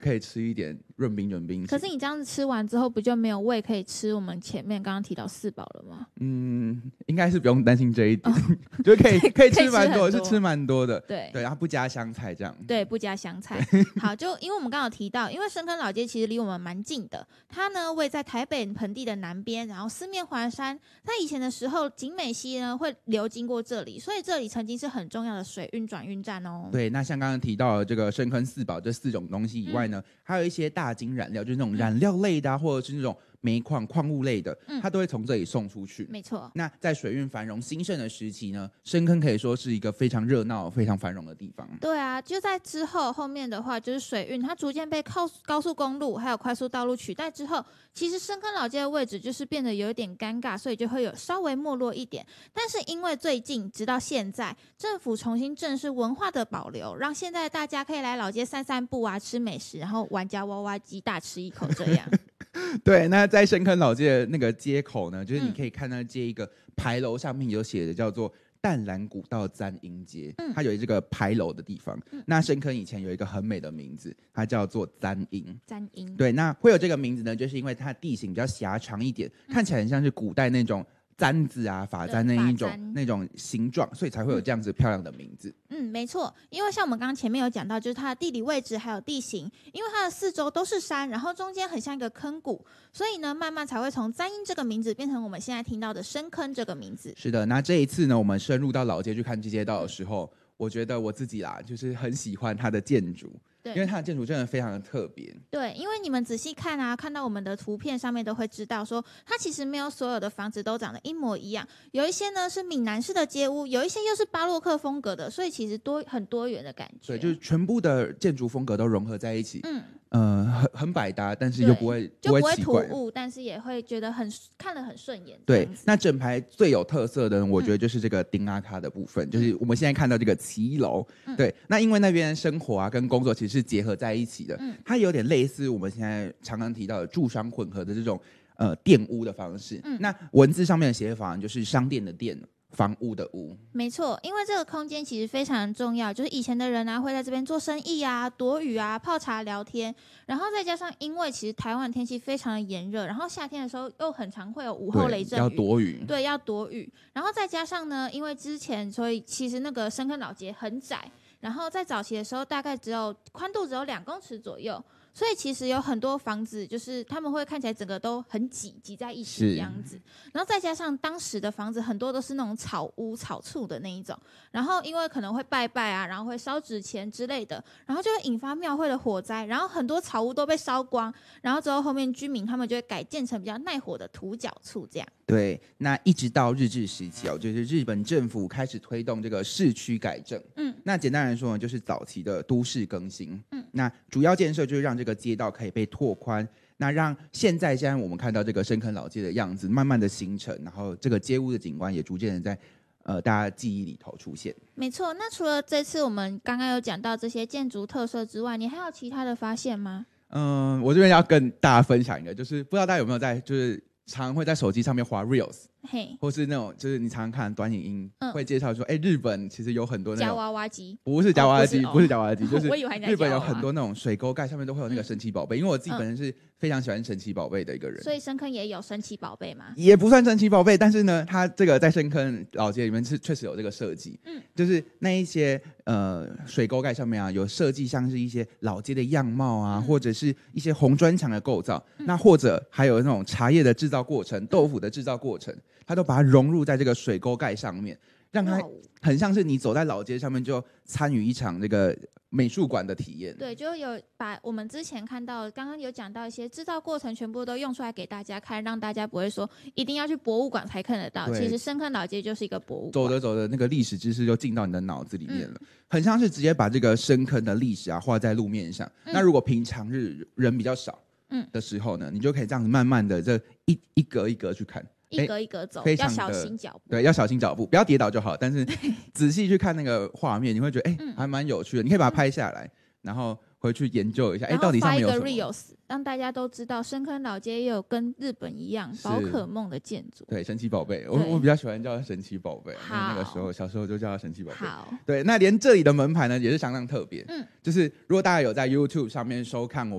可以吃一点润冰润冰。 可是你这样子吃完之后，不就没有胃可以吃我们前面刚刚提到4宝了吗？ 应该是不用担心这一点，就可以吃蛮多，是吃蛮多的。对，然后不加香菜这样。 对，不加香菜。好，就因为我们刚刚有提到，因为深坑老街其实离我们蛮近的，它呢位在台北盆地的南边，然后四面环山。在以前的时候，景美溪呢会流经过这里，所以这里曾经是很重要的水运转运站哦。 对，那像刚刚提到的这个深坑4宝这4种东西以外呢，还有一些大金染料，就是那种染料类的或者是那种煤矿矿物类的，它都会从这里送出去。 没错。 那在水运繁荣兴盛的时期呢，深坑可以说是一个非常热闹、非常繁荣的地方。 对啊，就在之后面的话，就是水运它逐渐被高速公路还有快速道路取代之后，其实深坑老街的位置就是变得有一点尴尬，所以就会有稍微没落一点。但是因为最近直到现在，政府重新正视文化的保留，让现在大家可以来老街散散步啊，吃美食，然后玩夹娃娃机，大吃一口这样。 对，那在深坑老街的那个街口呢，就是你可以看到这一个牌楼上面有写的叫做淡蓝古道簪缨街，它有这个牌楼的地方。那深坑以前有一个很美的名字，它叫做簪缨。 簪缨。 对，那会有这个名字呢，就是因为它地形比较狭长一点，看起来很像是古代那种簪子啊、发簪那种形状，所以才会有这样子漂亮的名字。 没错，因为像我们刚刚前面有讲到，就是它的地理位置还有地形，因为它的四周都是山，然后中间很像一个坑谷，所以呢，慢慢才会从簪缨这个名字变成我们现在听到的深坑这个名字。 是的，那这一次呢，我们深入到老街去看这街道的时候，我觉得我自己啦，就是很喜欢它的建筑。因为它的建筑真的非常的特别。 对，因为你们仔细看啊，看到我们的图片上面都会知道说，它其实没有所有的房子都长得一模一样，有一些呢是闽南式的街屋，有一些又是巴洛克风格的，所以其实很多元的感觉。 对，就是全部的建筑风格都融合在一起。很百搭，但是又不会突兀，但是也会觉得看得很顺眼。 对，那整排最有特色的，我觉得就是这个丁阿卡的部分，就是我们现在看到这个骑楼。对，那因为那边生活啊跟工作其实是结合在一起的，它有点类似我们现在常常提到的住商混合的这种店屋的方式。那文字上面的写法就是商店的店。房屋的屋， 没错，因为这个空间其实非常重要，就是以前的人啊会在这边做生意啊、躲雨啊、泡茶聊天，然后再加上因为其实台湾天气非常的炎热，然后夏天的时候又很常会有午后雷阵雨， 要躲雨， 对，要躲雨，然后再加上呢，因为之前所以其实那个深坑老街很窄，然后在早期的时候大概宽度只有2公尺左右。所以其实有很多房子，就是他们会看起来整个都很挤在一起的样子，然后再加上当时的房子很多都是那种草屋草厝的那一种，然后因为可能会拜拜啊，然后会烧纸钱之类的，然后就会引发庙会的火灾，然后很多草屋都被烧光，然后之后面居民他们就会改建成比较耐火的土角厝这样。 对，那一直到日治时期就是日本政府开始推动这个市区改正。那简单来说呢，就是早期的都市更新。那主要建设就是让这个街道可以被拓宽，那让现在我们看到这个深坑老街的样子慢慢的形成，然后这个街屋的景观也逐渐的在大家记忆里头出现。 没错，那除了这次我们刚刚有讲到这些建筑特色之外，你还有其他的发现吗？ 我这边要跟大家分享一个，就是不知道大家有没有就是常会在手机上面滑 reels，或是那种就是你常常看短影音，会介绍说，日本其实有很多那种夹娃娃机， 不是夹娃娃机，不是夹娃娃机，就是日本有很多那种水沟盖上面都会有那个神奇宝贝。因为我自己本身是非常喜欢神奇宝贝的一个人， 所以深坑也有神奇宝贝吗？ 也不算神奇宝贝，但是呢，它这个在深坑老街里面是确实有这个设计，就是那一些水沟盖上面啊有设计像是一些老街的样貌啊，或者是一些红砖墙的构造，那或者还有那种茶叶的制造过程、豆腐的制造过程，它都把它融入在这个水沟盖上面，让它很像是你走在老街上面就参与一场这个美术馆的体验。 对，就有把我们之前看到刚刚有讲到一些制造过程全部都用出来给大家看，让大家不会说一定要去博物馆才看得到，其实深坑老街就是一个博物馆， 走着走着那个历史知识就进到你的脑子里面了，很像是直接把这个深坑的历史啊画在路面上。那如果平常日人比较少的时候呢，你就可以这样子慢慢的这一格一格去看， 一格一格走，要小心脚步。 对，要小心脚步，不要跌倒就好。但是仔细去看那个画面，你会觉得还蛮有趣的。你可以把它拍下来，然后回去研究一下， 然后到底上发一个面有什么。 reels，让大家都知道深坑老街也有跟日本一样宝可梦的建筑。 对，神奇宝贝，我对比较喜欢叫它神奇宝贝，因为那个好时候小时候就叫它神奇宝贝。 好， 对，那连这里的门牌呢也是相当特别， 嗯， 就是如果大家有在 YouTube 上面收看我